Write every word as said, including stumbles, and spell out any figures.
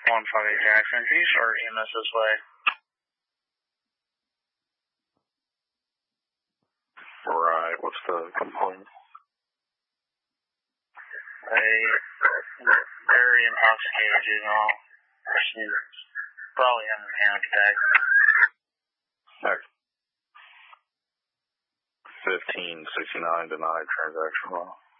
one five eight Jackson, can you start E M S this way? Right, what's the complaint? A very intoxicated juvenile person, probably having a panic attack. Heck. fifteen sixty-nine denied transaction law.